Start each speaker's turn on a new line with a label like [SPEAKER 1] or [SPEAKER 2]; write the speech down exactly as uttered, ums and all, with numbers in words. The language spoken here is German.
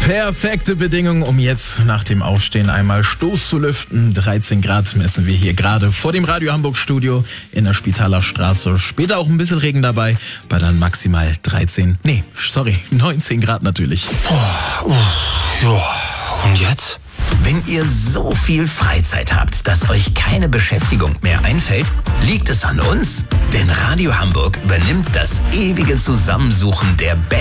[SPEAKER 1] Perfekte Bedingungen, um jetzt nach dem Aufstehen einmal Stoß zu lüften. dreizehn Grad messen wir hier gerade vor dem Radio Hamburg Studio in der Spitaler Straße. Später auch ein bisschen Regen dabei, bei dann maximal dreizehn, nee, sorry, neunzehn Grad natürlich.
[SPEAKER 2] Oh, oh, und jetzt?
[SPEAKER 3] Wenn ihr so viel Freizeit habt, dass euch keine Beschäftigung mehr einfällt, liegt es an uns. Denn Radio Hamburg übernimmt das ewige Zusammensuchen der besten